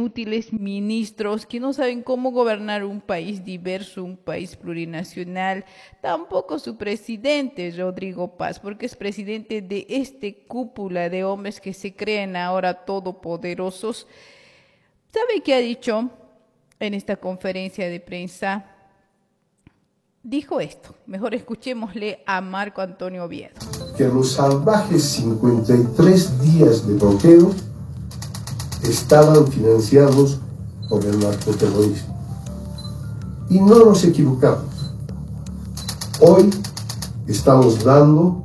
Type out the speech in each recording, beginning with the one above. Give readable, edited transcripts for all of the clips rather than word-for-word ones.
inútiles ministros que no saben cómo gobernar un país diverso, un país plurinacional. Tampoco su presidente, Rodrigo Paz, porque es presidente de este cúpula de hombres que se creen ahora todopoderosos. ¿Sabe qué ha dicho en esta conferencia de prensa? Dijo esto, mejor escuchémosle a Marco Antonio Oviedo. Que los salvajes 53 días de bloqueo estaban financiados por el narcoterrorismo. Y no nos equivocamos. Hoy estamos dando,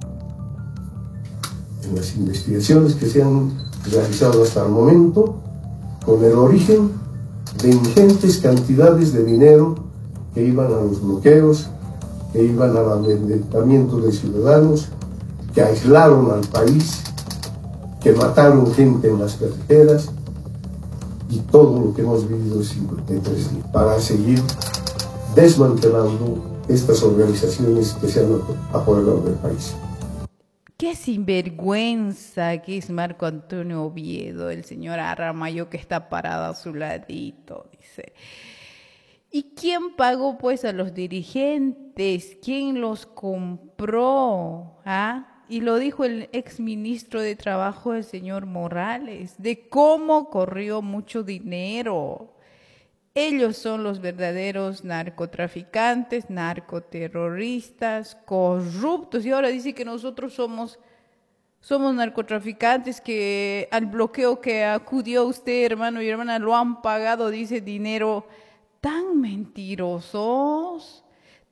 en las investigaciones que se han realizado hasta el momento, con el origen de ingentes cantidades de dinero que iban a los bloqueos, que iban al amedrentamiento de ciudadanos, que aislaron al país, que mataron gente en las carreteras y todo lo que hemos vivido en 53 días, para seguir desmantelando estas organizaciones que se han apoderado del país. Qué sinvergüenza que es Marco Antonio Oviedo, el señor Aramayo que está parado a su ladito, dice. ¿Y quién pagó pues a los dirigentes? ¿Quién los compró? ¿Ah? Y lo dijo el exministro de Trabajo, el señor Morales, de cómo corrió mucho dinero. Ellos son los verdaderos narcotraficantes, narcoterroristas, corruptos. Y ahora dice que nosotros somos narcotraficantes, que al bloqueo que acudió usted, hermano y hermana, lo han pagado, dice, dinero. Tan mentirosos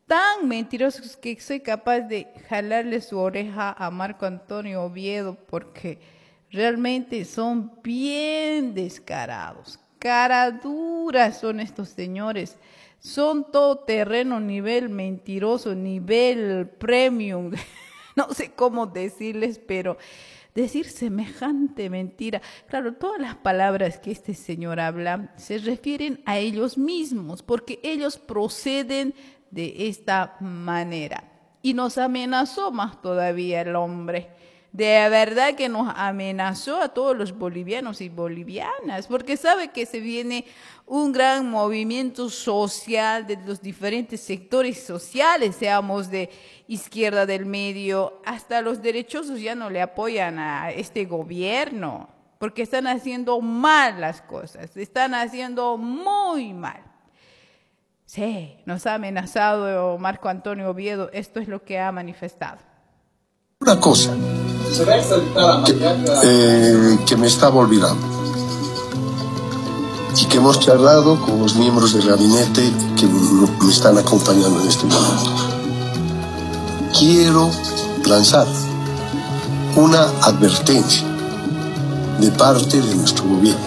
que soy capaz de jalarle su oreja a Marco Antonio Oviedo, porque realmente son bien descarados. Caraduras son estos señores. Son todo terreno, nivel mentiroso, nivel premium. No sé cómo decirles, pero decir semejante mentira. Claro, todas las palabras que este señor habla se refieren a ellos mismos, porque ellos proceden de esta manera. Y nos amenazó más todavía el hombre. De verdad que nos amenazó a todos los bolivianos y bolivianas, porque sabe que se viene un gran movimiento social de los diferentes sectores sociales, seamos de izquierda, del medio, hasta los derechosos ya no le apoyan a este gobierno, porque están haciendo mal las cosas, están haciendo muy mal. Sí, nos ha amenazado Marco Antonio Oviedo, esto es lo que ha manifestado. Una cosa que me estaba olvidando y que hemos charlado con los miembros del gabinete que me están acompañando en este momento. Quiero lanzar una advertencia de parte de nuestro gobierno,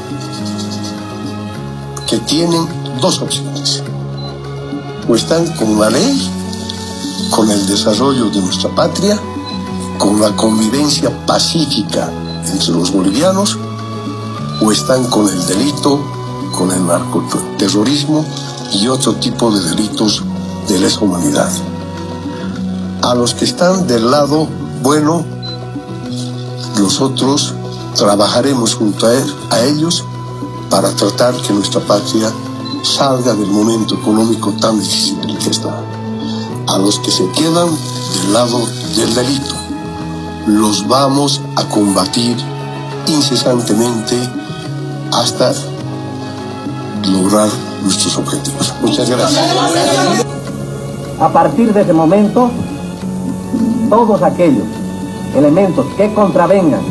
que tienen dos opciones: o están con la ley, con el desarrollo de nuestra patria, con la convivencia pacífica entre los bolivianos, o están con el delito, con el narcoterrorismo y otro tipo de delitos de lesa humanidad. A los que están del lado bueno, nosotros trabajaremos junto a ellos para tratar que nuestra patria salga del momento económico tan difícil en el que está. A los que se quedan del lado del delito, los vamos a combatir incesantemente hasta lograr nuestros objetivos. Muchas gracias. A partir de ese momento, todos aquellos elementos que contravengan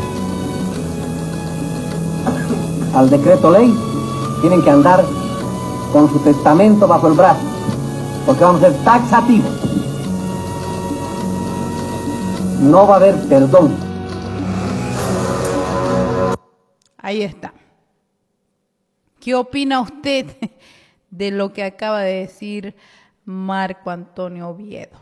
al decreto ley tienen que andar con su testamento bajo el brazo, porque vamos a ser taxativos. No va a haber perdón. Ahí está. ¿Qué opina usted de lo que acaba de decir Marco Antonio Oviedo?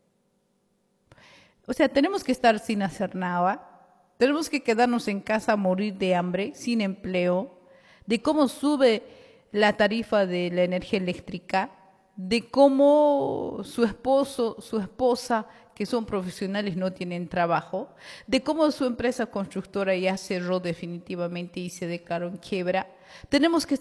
O sea, tenemos que estar sin hacer nada, tenemos que quedarnos en casa a morir de hambre, sin empleo, de cómo sube la tarifa de la energía eléctrica, de cómo su esposo, su esposa, que son profesionales, no tienen trabajo, de cómo su empresa constructora ya cerró definitivamente y se declaró en quiebra. Tenemos que